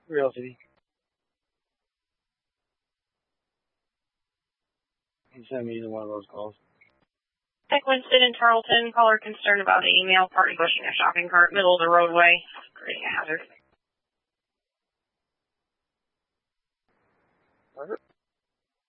Real City. He sent me either one of those calls. Tech Winston in Tarleton. Caller concerned about an email party pushing a shopping cart middle of the roadway, creating a hazard.